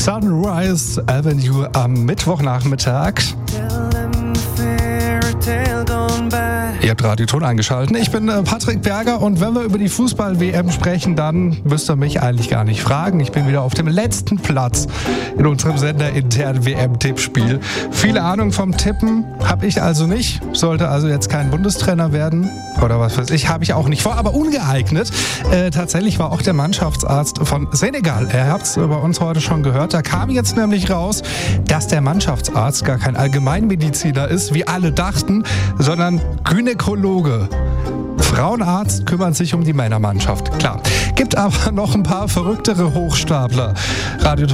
Sunrise Avenue am Mittwochnachmittag. Ihr habt Radio Ton eingeschaltet. Ich bin Patrick Berger und wenn wir über die Fußball-WM sprechen, dann müsst ihr mich eigentlich gar nicht fragen. Ich bin wieder auf dem letzten Platz in unserem senderinternen WM-Tippspiel. Viele Ahnung vom Tippen habe ich also nicht. Sollte also jetzt kein Bundestrainer werden oder was weiß ich, habe ich auch nicht vor, aber ungeeignet. Tatsächlich war auch der Mannschaftsarzt von Senegal. Er hat es bei uns heute schon gehört. Da kam jetzt nämlich raus, dass der Mannschaftsarzt gar kein Allgemeinmediziner ist, wie alle dachten, sondern Gynäkologe. Frauenarzt kümmert sich um die Männermannschaft. Klar, gibt aber noch ein paar verrücktere Hochstapler. Radio